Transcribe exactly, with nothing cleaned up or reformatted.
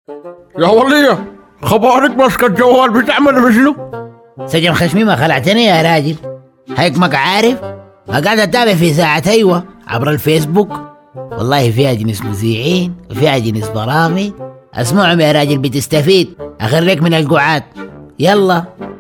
يا ولية، خبرك ماسكة الجوال بتعمل بشنو؟ سجن خشمي ما خلعتني يا راجل، هيك ما عارف. قاعد اتابع في ساعة ايوه عبر الفيسبوك، والله فيها جنس مذيعين وفيها جنس برامج، اسمعهم يا راجل بتستفيد، اخرك من القعاد. يلا.